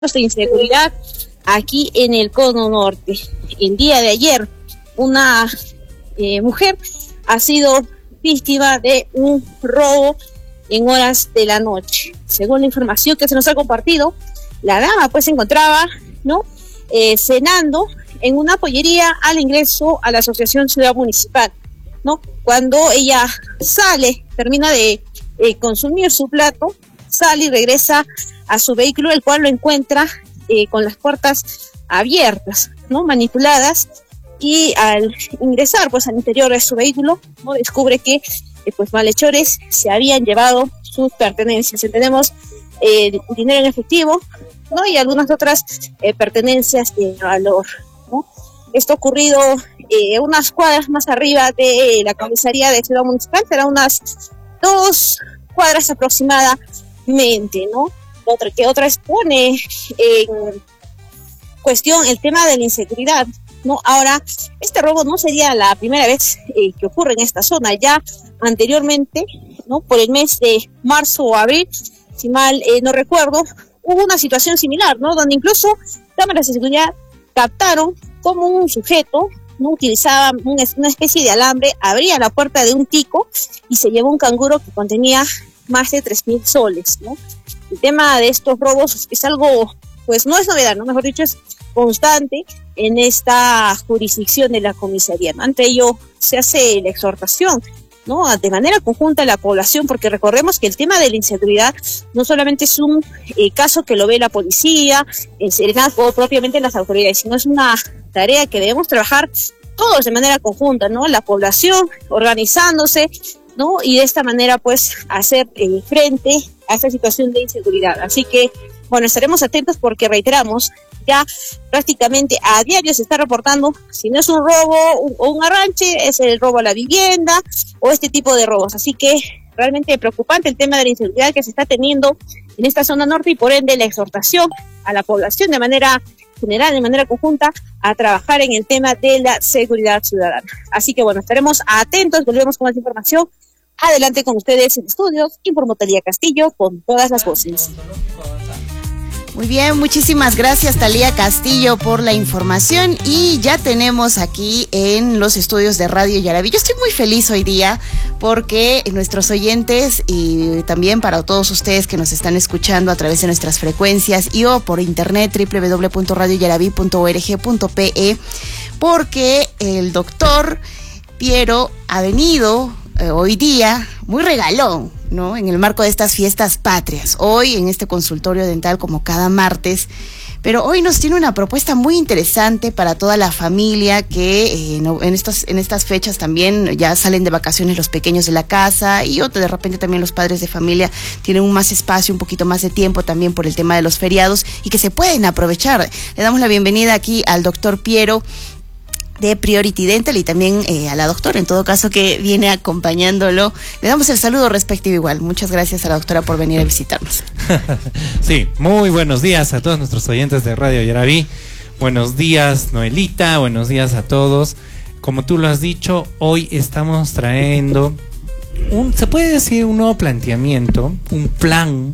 de inseguridad aquí en el Cono Norte. El día de ayer, una mujer ha sido víctima de un robo en horas de la noche. Según la información que se nos ha compartido, la dama pues se encontraba, cenando en una pollería al ingreso a la Asociación Ciudad Municipal, Cuando ella sale, termina de consumir su plato, sale y regresa a su vehículo, el cual lo encuentra con las puertas abiertas, manipuladas, y al ingresar pues al interior de su vehículo, descubre que malhechores se habían llevado sus pertenencias. Tenemos dinero en efectivo, y algunas otras pertenencias de valor, Esto ha ocurrido unas cuadras más arriba de la comisaría de Ciudad Municipal, será unas 2 cuadras aproximadamente, Otra expone en cuestión el tema de la inseguridad, Ahora, este robo no sería la primera vez que ocurre en esta zona. Ya anteriormente, por el mes de marzo o abril, si mal no recuerdo, hubo una situación similar, donde incluso cámaras de seguridad captaron como un sujeto utilizaba una especie de alambre, abría la puerta de un tico y se llevó un canguro que contenía más de 3,000 soles, El tema de estos robos es algo, no es novedad, Mejor dicho, es constante en esta jurisdicción de la comisaría, Ante ello se hace la exhortación, de manera conjunta a la población, porque recordemos que el tema de la inseguridad no solamente es un caso que lo ve la policía, el SERENASGO, propiamente las autoridades, sino es una tarea que debemos trabajar todos de manera conjunta, La población organizándose, y de esta manera hacer frente a esta situación de inseguridad. Así que, estaremos atentos porque reiteramos, ya prácticamente a diario se está reportando, si no es un robo o un arranche, es el robo a la vivienda o este tipo de robos. Así que realmente preocupante el tema de la inseguridad que se está teniendo en esta zona norte, y por ende la exhortación a la población de manera general, de manera conjunta, a trabajar en el tema de la seguridad ciudadana. Así que estaremos atentos, volvemos con más información. Adelante con ustedes en estudios, informó Talía Castillo con todas las voces. Muy bien, muchísimas gracias Talía Castillo por la información, y ya tenemos aquí en los estudios de Radio Yaraví. Yo estoy muy feliz hoy día porque nuestros oyentes y también para todos ustedes que nos están escuchando a través de nuestras frecuencias y o por internet www.radioyaraví.org.pe, porque el doctor Piero ha venido hoy día muy regalón, en el marco de estas fiestas patrias, hoy en este consultorio dental como cada martes, pero hoy nos tiene una propuesta muy interesante para toda la familia que en estas fechas también ya salen de vacaciones los pequeños de la casa, y de repente también los padres de familia tienen un más espacio, un poquito más de tiempo también por el tema de los feriados, y que se pueden aprovechar. Le damos la bienvenida aquí al doctor Piero de Priority Dental, y también a la doctora, en todo caso, que viene acompañándolo. Le damos el saludo respectivo igual. Muchas gracias a la doctora por venir a visitarnos. Sí, muy buenos días a todos nuestros oyentes de Radio Yaraví. Buenos días, Noelita, buenos días a todos. Como tú lo has dicho, hoy estamos trayendo se puede decir un nuevo planteamiento, un plan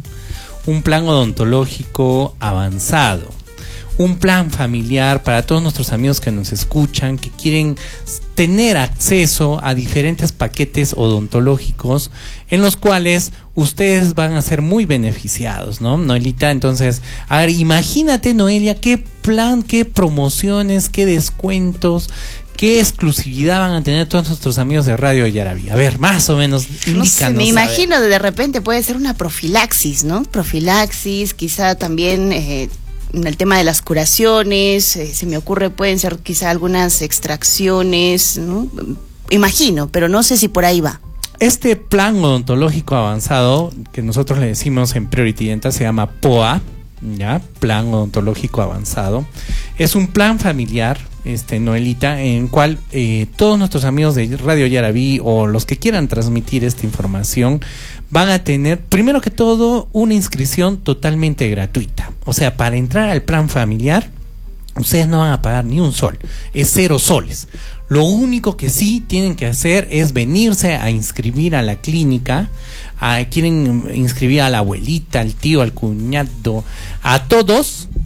odontológico avanzado. Un plan familiar para todos nuestros amigos que nos escuchan, que quieren tener acceso a diferentes paquetes odontológicos en los cuales ustedes van a ser muy beneficiados, Noelita? Entonces, a ver, imagínate, Noelia, qué plan, qué promociones, qué descuentos, qué exclusividad van a tener todos nuestros amigos de Radio Yaraví. A ver, más o menos, indícanos. No sé, me imagino de repente puede ser una profilaxis, Profilaxis, quizá también en el tema de las curaciones, se me ocurre, pueden ser quizá algunas extracciones, Imagino, pero no sé si por ahí va. Este plan odontológico avanzado, que nosotros le decimos en Priority Dental, se llama POA, Plan Odontológico Avanzado. Es un plan familiar, Noelita, en el cual todos nuestros amigos de Radio Yaraví o los que quieran transmitir esta información van a tener, primero que todo, una inscripción totalmente gratuita. O sea, para entrar al plan familiar, ustedes no van a pagar ni un sol, es 0 soles. Lo único que sí tienen que hacer es venirse a inscribir a la clínica. Quieren inscribir a la abuelita, al tío, al cuñado, a todos,